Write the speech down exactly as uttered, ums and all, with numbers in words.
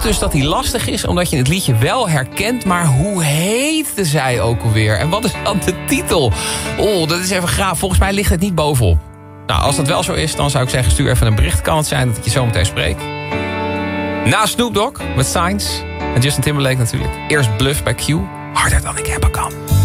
denkt dus dat hij lastig is, omdat je het liedje wel herkent. Maar hoe heette zij ook alweer? En wat is dan de titel? Oh, dat is even gaaf. Volgens mij ligt het niet bovenop. Nou, als dat wel zo is, dan zou ik zeggen, stuur even een bericht. Kan het zijn dat ik je zo meteen spreek. Na Snoop Dogg met Signs. En Justin Timberlake natuurlijk. Eerst Bluff bij Q. Harder dan ik hebben kan.